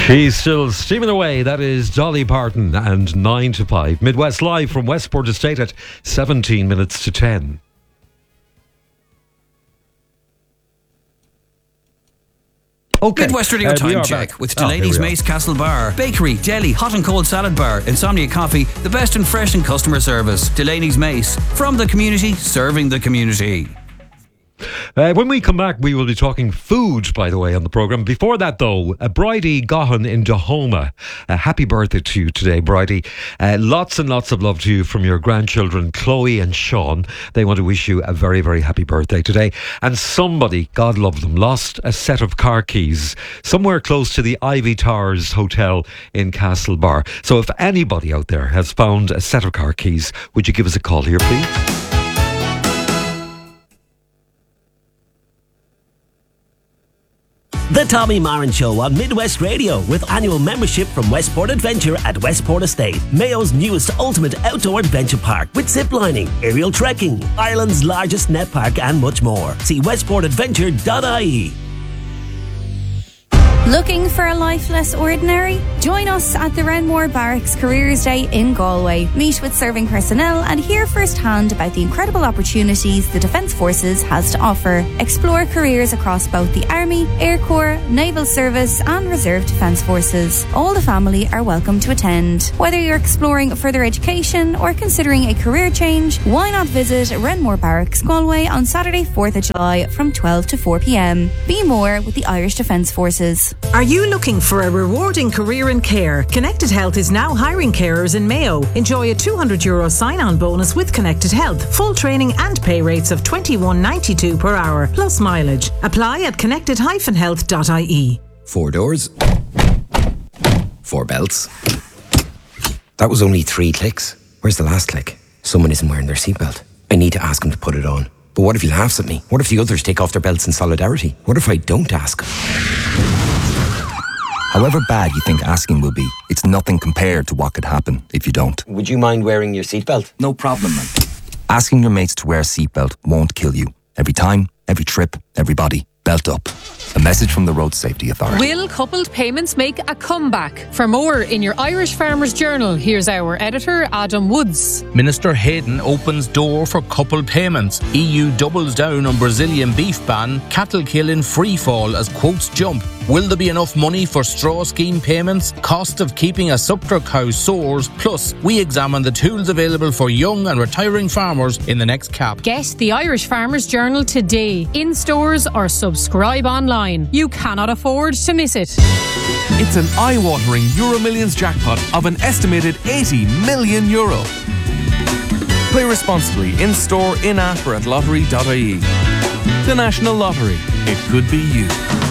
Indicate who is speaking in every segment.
Speaker 1: She's still steaming away. That is Dolly Parton and 9 to 5. Midwest Live from Westport Estate at 17 minutes to 10. Okay.
Speaker 2: Midwest Radio Time Check with Delaney's Mace Castle Bar, Bakery, Deli, Hot and Cold Salad Bar, Insomnia Coffee, the best in fresh and customer service. Delaney's Mace, from the community, serving the community.
Speaker 1: When we come back, we will be talking food, by the way, on the programme. Before that, though, Bridie Gahan in Dahoma. Happy birthday to you today, Bridie. Lots and lots of love to you from your grandchildren, Chloe and Sean. They want to wish you a very, very happy birthday today. And somebody, God love them, lost a set of car keys somewhere close to the Ivy Towers Hotel in Castlebar. So if anybody out there has found a set of car keys, would you give us a call here, please?
Speaker 3: The Tommy Marin Show on Midwest Radio with annual membership from Westport Adventure at Westport Estate, Mayo's newest ultimate outdoor adventure park with ziplining, aerial trekking, Ireland's largest net park and much more. See westportadventure.ie.
Speaker 4: Looking for a life less ordinary? Join us at the Renmore Barracks Careers Day in Galway. Meet with serving personnel and hear firsthand about the incredible opportunities the Defence Forces has to offer. Explore careers across both the Army, Air Corps, Naval Service and Reserve Defence Forces. All the family are welcome to attend. Whether you're exploring further education or considering a career change, why not visit Renmore Barracks Galway on Saturday 4th of July from 12 to 4 p.m. Be more with the Irish Defence Forces.
Speaker 5: Are you looking for a rewarding career in care? Connected Health is now hiring carers in Mayo. Enjoy a €200 sign-on bonus with Connected Health. Full training and pay rates of $21.92 per hour, plus mileage. Apply at connected-health.ie.
Speaker 6: 4 doors. 4 belts. That was only 3 clicks. Where's the last click? Someone isn't wearing their seatbelt. I need to ask him to put it on. But what if he laughs at me? What if the others take off their belts in solidarity? What if I don't ask?
Speaker 7: However bad you think asking will be, it's nothing compared to what could happen if you don't.
Speaker 6: Would you mind wearing your seatbelt?
Speaker 7: No problem, man. Asking your mates to wear a seatbelt won't kill you. Every time, every trip, everybody, belt up. A message from the Road Safety Authority.
Speaker 8: Will coupled payments make a comeback? For more in your Irish Farmers Journal, here's our editor, Adam Woods.
Speaker 9: Minister Hayden opens door for coupled payments. EU doubles down on Brazilian beef ban. Cattle kill in free fall as quotes jump. Will there be enough money for straw scheme payments? Cost of keeping a sucker cow soars. Plus, we examine the tools available for young and retiring farmers in the next CAP.
Speaker 8: Get the Irish Farmers Journal today, in stores or subscribe online. You cannot afford to miss it.
Speaker 10: It's an eye-watering Euro Millions jackpot of an estimated €80 million. Play responsibly in store, in-app or at lottery.ie. The National Lottery. It could be you.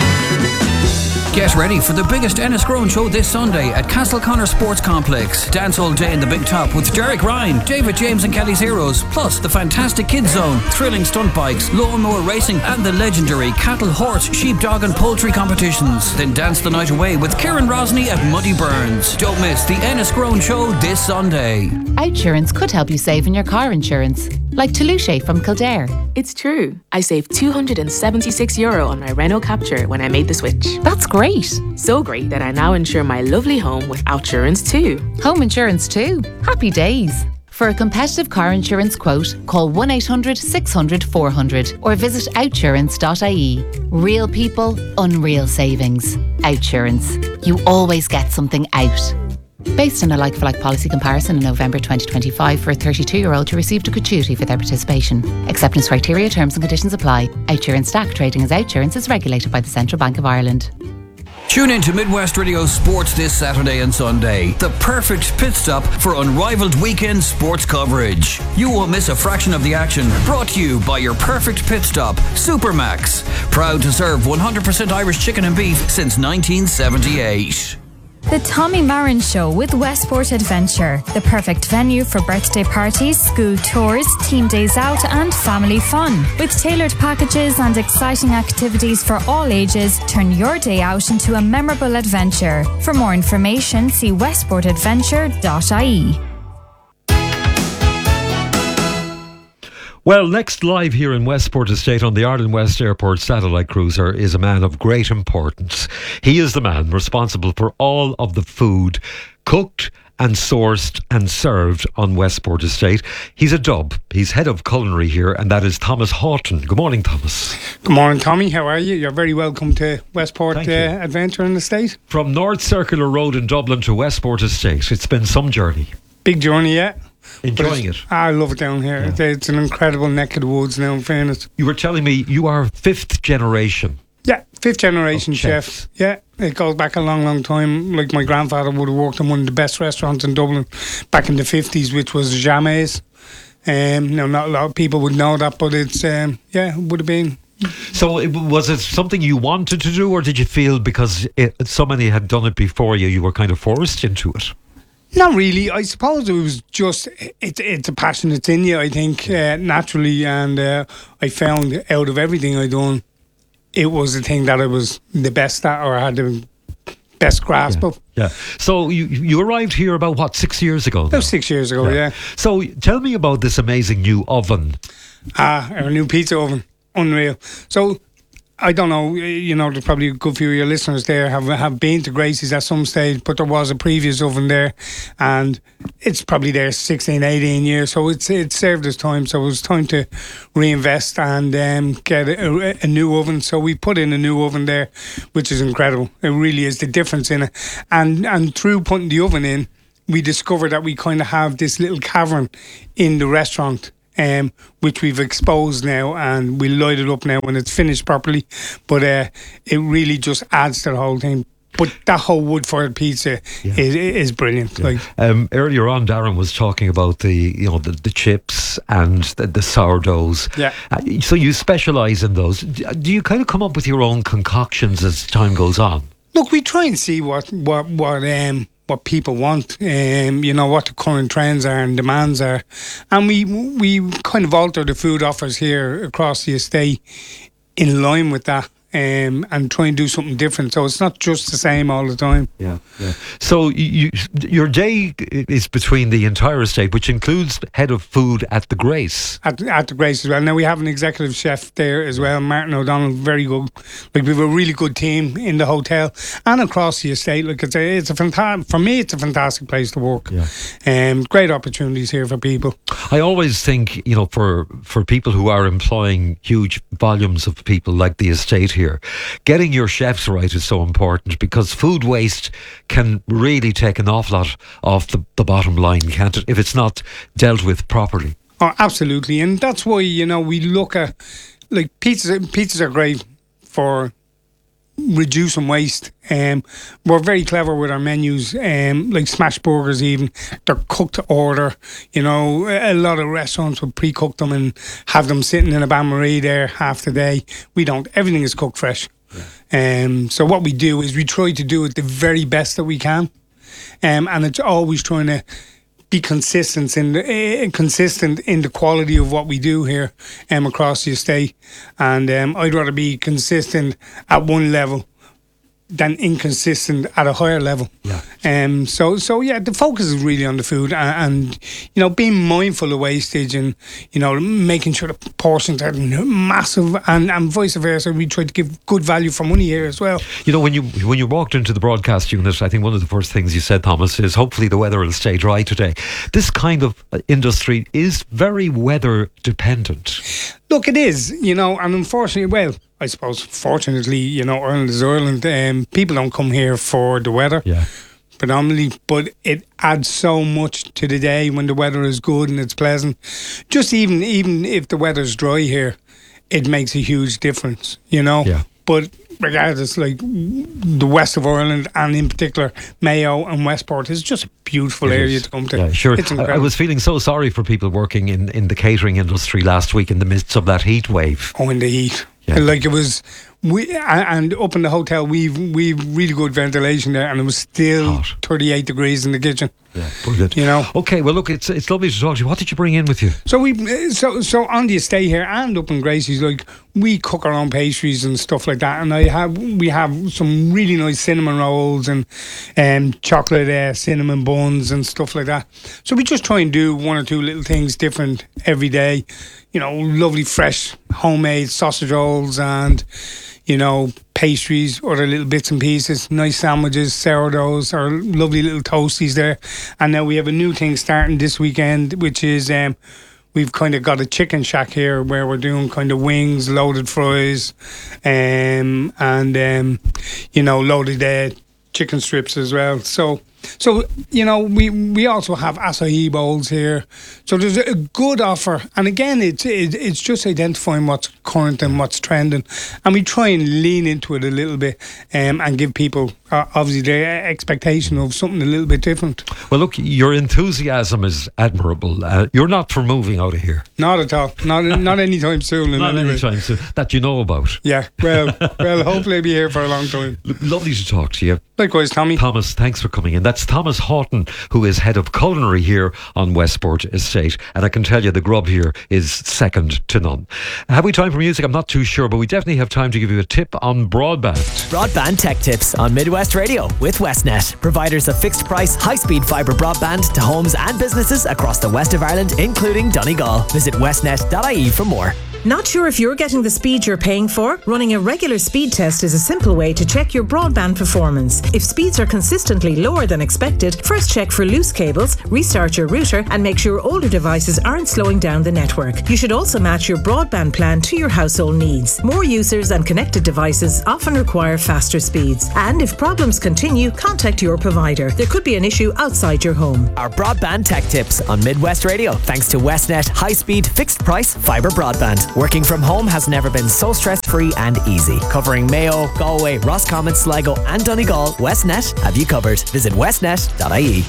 Speaker 2: Get ready for the biggest Enniscrone show this Sunday at Castleconnor Sports Complex. Dance all day in the Big Top with Derek Ryan, David James and Kelly's Heroes, plus the fantastic Kids Zone, thrilling stunt bikes, lawnmower racing and the legendary cattle, horse, sheepdog and poultry competitions. Then dance the night away with Kieran Rosny at Muddy Burns. Don't miss the Enniscrone show this Sunday.
Speaker 11: Outsurance could help you save in your car insurance. Like Toulouse from Kildare.
Speaker 12: It's true. I saved €276 on my Renault Capture when I made the switch.
Speaker 11: That's great.
Speaker 12: So great that I now insure my lovely home with Outsurance too.
Speaker 11: Home insurance too. Happy days. For a competitive car insurance quote, call 1-800-600-400 or visit outsurance.ie. Real people, unreal savings. Outsurance. You always get something out. Based on a like-for-like policy comparison in November 2025 for a 32-year-old who received a gratuity for their participation. Acceptance criteria, terms and conditions apply. Outsurance Stack trading as Outsurance is regulated by the Central Bank of Ireland.
Speaker 2: Tune in to Midwest Radio Sports this Saturday and Sunday. The perfect pit stop for unrivaled weekend sports coverage. You won't miss a fraction of the action. Brought to you by your perfect pit stop, Supermax. Proud to serve 100% Irish chicken and beef since 1978.
Speaker 4: The Tommy Marin Show with Westport Adventure, the perfect venue for birthday parties, school tours, team days out and family fun. With tailored packages and exciting activities for all ages, turn your day out into a memorable adventure. For more information, see westportadventure.ie.
Speaker 1: Well, next live here in Westport Estate on the Ireland West Airport satellite cruiser is a man of great importance. He is the man responsible for all of the food cooked and sourced and served on Westport Estate. He's a dub. He's head of culinary here, and that is Thomas Houghton. Good morning, Thomas.
Speaker 13: Good morning, Tommy. How are you? You're very welcome to Westport Adventure in the Estate.
Speaker 1: From North Circular Road in Dublin to Westport Estate, it's been some journey.
Speaker 13: Big journey, yeah.
Speaker 1: Enjoying it?
Speaker 13: I love it down here. Yeah. It's an incredible neck of the woods now, in fairness.
Speaker 1: You were telling me you are fifth generation.
Speaker 13: Yeah, fifth generation chef. Yeah, it goes back a long, long time. Like my grandfather would have worked in one of the best restaurants in Dublin back in the 50s, which was Jamais. Now, not a lot of people would know that, but it's, it would have been.
Speaker 1: So was it something you wanted to do, or did you feel because so many had done it before you were kind of forced into it?
Speaker 13: Not really. I suppose it was just, it's a passion that's in you, I think, naturally. And I found out of everything I'd done, it was the thing that I was the best at or had the best grasp of.
Speaker 1: Yeah. So you arrived here about, 6 years ago?
Speaker 13: About 6 years ago, yeah.
Speaker 1: So tell me about this amazing new oven.
Speaker 13: Our new pizza oven. Unreal. So, I don't know, there's probably a good few of your listeners there have been to Gracie's at some stage, but there was a previous oven there, and it's probably there 16, 18 years, so it served its time, so it was time to reinvest and get a new oven. So we put in a new oven there, which is incredible. It really is the difference in it. And through putting the oven in, we discovered that we kind of have this little cavern in the restaurant, which we've exposed now, and we light it up now when it's finished properly. But it really just adds to the whole thing. But that whole wood-fired pizza is brilliant.
Speaker 1: Yeah. Earlier on, Darren was talking about the chips and the sourdoughs.
Speaker 13: Yeah.
Speaker 1: So you specialise in those. Do you kind of come up with your own concoctions as time goes on?
Speaker 13: Look, we try and see what people want, what the current trends are and demands are, and we kind of alter the food offers here across the estate in line with that, and try and do something different. So it's not just the same all the time.
Speaker 1: Yeah. So your day is between the entire estate, which includes head of food at the Grace.
Speaker 13: At the Grace as well. Now we have an executive chef there as well, Martin O'Donnell, very good. Like, we have a really good team in the hotel and across the estate. Like, it's a fantastic, for me, it's a fantastic place to work.
Speaker 1: Yeah.
Speaker 13: Great opportunities here for people.
Speaker 1: I always think, for people who are employing huge volumes of people like the estate here, getting your chefs right is so important, because food waste can really take an awful lot off the bottom line, can't it, if it's not dealt with properly?
Speaker 13: Oh, absolutely. And that's why, we look at, like, pizzas are great for reducing waste. We're very clever with our menus, like smash burgers even. They're cooked to order. A lot of restaurants will pre-cook them and have them sitting in a bain-marie there half the day. We don't. Everything is cooked fresh. Yeah. So what we do is we try to do it the very best that we can. And it's always trying to be consistent in the quality of what we do here across the estate. And I'd rather be consistent at one level than inconsistent at a higher level.
Speaker 1: Yeah.
Speaker 13: So the focus is really on the food and being mindful of wastage and making sure the portions are massive and vice versa. We try to give good value for money here as well.
Speaker 1: When you walked into the broadcast unit, I think one of the first things you said, Thomas, is hopefully the weather will stay dry today. This kind of industry is very weather dependent.
Speaker 13: Look, it is, and unfortunately, I suppose fortunately, Ireland is Ireland. People don't come here for the weather.
Speaker 1: Yeah.
Speaker 13: Predominantly, but it adds so much to the day when the weather is good and it's pleasant. Just even if the weather's dry here, it makes a huge difference,
Speaker 1: Yeah.
Speaker 13: But regardless, like, the west of Ireland and in particular Mayo and Westport is just a beautiful area to come to.
Speaker 1: Yeah, sure.
Speaker 13: It's incredible.
Speaker 1: I was feeling so sorry for people working in the catering industry last week in the midst of that heat wave.
Speaker 13: Oh, in the heat.
Speaker 1: Yeah.
Speaker 13: Like, it was and up in the hotel, we've really good ventilation there, and it was still 38 degrees in the kitchen.
Speaker 1: Yeah, brilliant.
Speaker 13: You know.
Speaker 1: Okay, well, look, it's lovely to talk to you. What did you bring in with you?
Speaker 13: So so on the estate here and up in Gracie's, like, we cook our own pastries and stuff like that, and we have some really nice cinnamon rolls and chocolate cinnamon buns and stuff like that. So we just try and do one or two little things different every day. You know, lovely fresh homemade sausage rolls and, you know, pastries, other little bits and pieces, nice sandwiches, sourdoughs, or lovely little toasties there. And now we have a new thing starting this weekend, which is we've kind of got a chicken shack here where we're doing kind of wings, loaded fries, and you know, loaded chicken strips as well. So you know, we also have acai bowls here. So there's a good offer, and again, it's just identifying what's current and what's trending, and we try and lean into it a little bit, and give people obviously the expectation of something a little bit different.
Speaker 1: Well, look, your enthusiasm is admirable. You're not for moving out of here.
Speaker 13: Not at all. Not anytime soon.
Speaker 1: Not anytime soon that you know about.
Speaker 13: Yeah. Well, hopefully I'll be here for a long time.
Speaker 1: Lovely to talk to you.
Speaker 13: Likewise, Tommy.
Speaker 1: Thomas, thanks for coming in. That's Thomas Houghton, who is head of culinary here on Westport Estate. And I can tell you the grub here is second to none. Have we time for music? I'm not too sure, but we definitely have time to give you a tip on broadband.
Speaker 14: Broadband tech tips on Midwest Radio with Westnet, providers of fixed price, high-speed fibre broadband to homes and businesses across the west of Ireland, including Donegal. Visit westnet.ie for more.
Speaker 5: Not sure if you're getting the speed you're paying for? Running a regular speed test is a simple way to check your broadband performance. If speeds are consistently lower than expected, first check for loose cables, restart your router, and make sure older devices aren't slowing down the network. You should also match your broadband plan to your household needs. More users and connected devices often require faster speeds. And if problems continue, contact your provider. There could be an issue outside your home.
Speaker 14: Our broadband tech tips on Midwest Radio, thanks to Westnet high-speed, fixed-price fibre broadband. Working from home has never been so stress-free and easy. Covering Mayo, Galway, Roscommon, Sligo and Donegal, Westnet have you covered. Visit westnet.ie.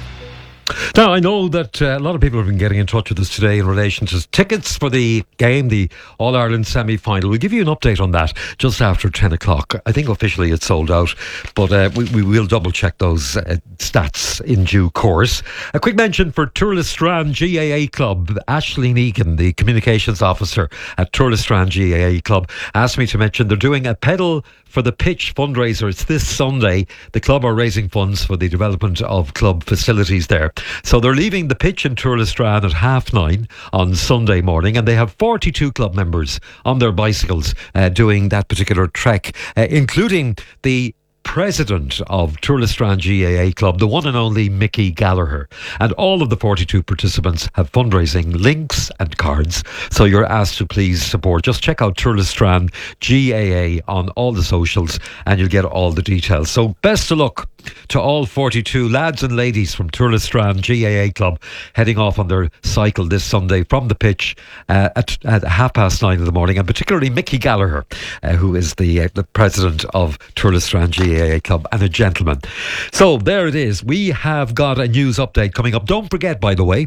Speaker 1: Now, I know that a lot of people have been getting in touch with us today in relation to tickets for the game, the All-Ireland semi-final. We'll give you an update on that just after 10 o'clock. I think officially it's sold out, but we will double-check those stats in due course. A quick mention for Turlestrand GAA Club. Aisling Egan, the communications officer at Turlestrand GAA Club, asked me to mention they're doing a pedal for the pitch fundraiser. It's this Sunday. The club are raising funds for the development of club facilities there. So they're leaving the pitch in Turlestrand at 9:30 on Sunday morning, and they have 42 club members on their bicycles doing that particular trek, including the president of Turlestrand GAA Club, the one and only Mickey Gallagher. And all of the 42 participants have fundraising links and cards, so you're asked to please support. Just check out Turlestrand GAA on all the socials and you'll get all the details. So best of luck to all 42 lads and ladies from Turlestrand GAA Club heading off on their cycle this Sunday from the pitch at 9:30 in the morning, and particularly Mickey Gallagher, who is the president of Turlestrand GAA Club and a gentleman. So there it is. We have got a news update coming up. Don't forget, by the way,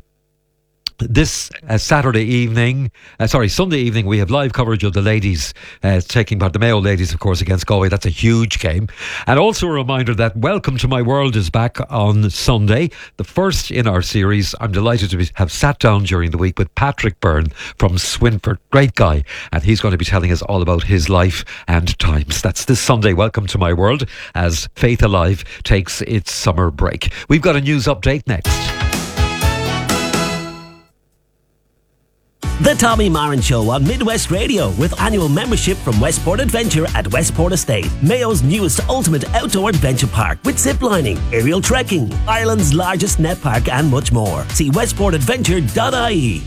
Speaker 1: this Sunday evening, we have live coverage of the ladies taking part, the Mayo ladies, of course, against Galway. That's a huge game. And also a reminder that Welcome to My World is back on Sunday, the first in our series. I'm delighted to have sat down during the week with Patrick Byrne from Swinford. Great guy. And he's going to be telling us all about his life and times. That's this Sunday, Welcome to My World, as Faith Alive takes its summer break. We've got a news update next.
Speaker 3: The Tommy Marin Show on Midwest Radio, with annual membership from Westport Adventure at Westport Estate, Mayo's newest ultimate outdoor adventure park, with ziplining, aerial trekking, Ireland's largest net park and much more. See westportadventure.ie.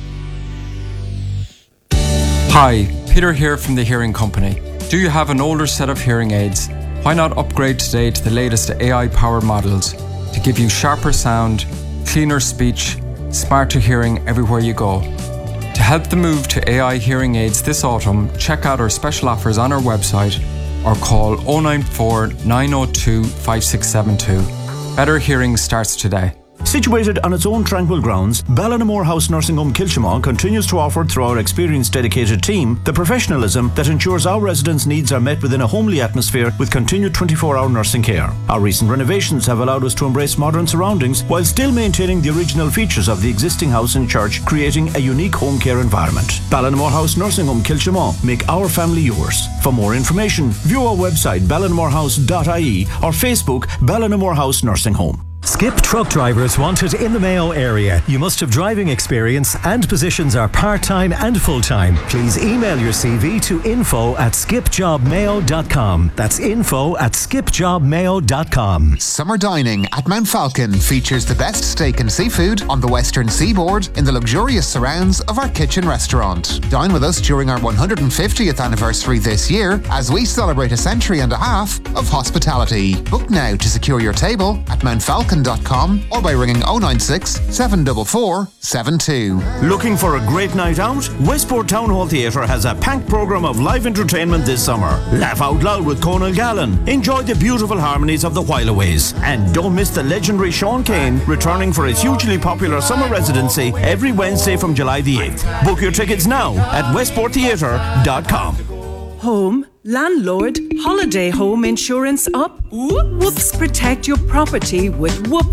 Speaker 15: Hi, Peter here from the Hearing Company. Do you have an older set of hearing aids? Why not upgrade today to the latest AI-powered models to give you sharper sound, cleaner speech, smarter hearing everywhere you go? To help the move to AI hearing aids this autumn, check out our special offers on our website or call 094 902 5672. Better hearing starts today.
Speaker 16: Situated on its own tranquil grounds, Ballinamore House Nursing Home Kilchimau continues to offer, through our experienced dedicated team, the professionalism that ensures our residents' needs are met within a homely atmosphere with continued 24-hour nursing care. Our recent renovations have allowed us to embrace modern surroundings while still maintaining the original features of the existing house and church, creating a unique home care environment. Ballinamore House Nursing Home Kilchimau. Make our family yours. For more information, view our website ballinamorehouse.ie or Facebook Ballinamore House Nursing Home.
Speaker 17: Skip truck drivers wanted in the Mayo area. You must have driving experience and positions are part-time and full-time. Please email your CV to info@skipjobmayo.com. That's info@skipjobmayo.com.
Speaker 18: Summer dining at Mount Falcon features the best steak and seafood on the western seaboard in the luxurious surrounds of our kitchen restaurant. Dine with us during our 150th anniversary this year as we celebrate a century and a half of hospitality. Book now to secure your table at mountfalcon.com or by ringing 096 744 72.
Speaker 16: Looking for a great night out? Westport Town Hall Theatre has a packed programme of live entertainment this summer. Laugh out loud with Conal Gallen. Enjoy the beautiful harmonies of the Whileaways. And don't miss the legendary Sean Kane returning for his hugely popular summer residency every Wednesday from July the 8th. Book your tickets now at westporttheatre.com.
Speaker 19: Home, landlord, holiday home insurance up? Whoops, protect your property with Whoops